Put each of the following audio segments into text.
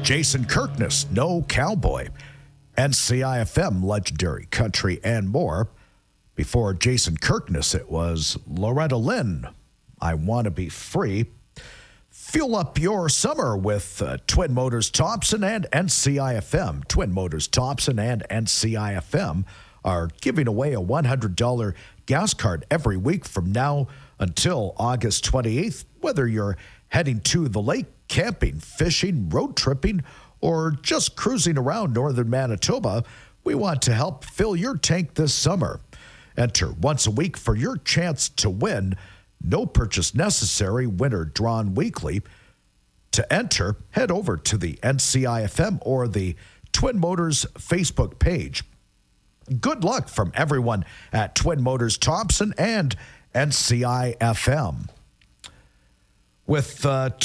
Jason Kirkness, No Cowboy, NCIFM, Legendary Country, and more. Before Jason Kirkness, it was Loretta Lynn, I Want to Be Free. Fuel up your summer with Twin Motors Thompson and NCIFM. Twin Motors Thompson and NCIFM are giving away a $100 gas card every week from now until August 28th, whether you're heading to the lake, camping, fishing, road tripping, or just cruising around northern Manitoba. We want to help fill your tank this summer. Enter once a week for your chance to win. No purchase necessary, winner drawn weekly. To enter, head over to the NCIFM or the Twin Motors Facebook page. Good luck from everyone at Twin Motors Thompson and NCIFM. With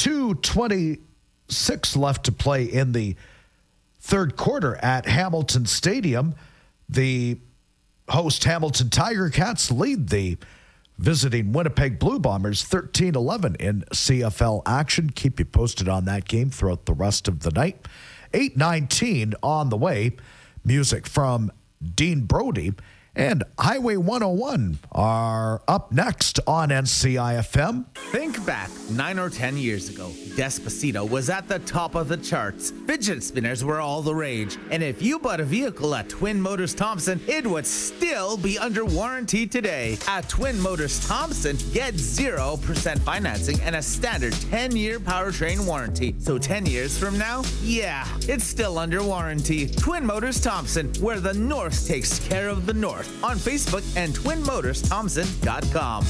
2:26 left to play in the third quarter at Hamilton Stadium, the host Hamilton Tiger Cats lead the visiting Winnipeg Blue Bombers 13-11 in CFL action. Keep you posted on that game throughout the rest of the night. 8:19 on the way. Music from Dean Brody and Highway 101 are up next on NCIFM. Think back 9 or 10 years ago. Despacito was at the top of the charts. Fidget spinners were all the rage. And if you bought a vehicle at Twin Motors Thompson, it would still be under warranty today. At Twin Motors Thompson, get 0% financing and a standard 10-year powertrain warranty. So 10 years from now, yeah, it's still under warranty. Twin Motors Thompson, where the North takes care of the North. On Facebook and twinmotorsthompson.com.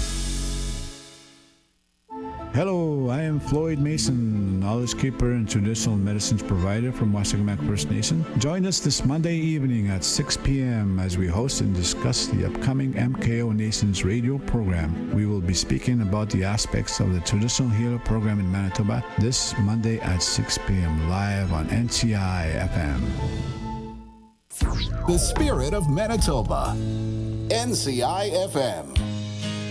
Hello, I am Floyd Mason, knowledge keeper and traditional medicines provider from Waskamek First Nation. Join us this Monday evening at 6 p.m. as we host and discuss the upcoming MKO Nations radio program. We will be speaking about the aspects of the traditional healer program in Manitoba this Monday at 6 p.m. live on NCI FM. The spirit of Manitoba. NCI FM.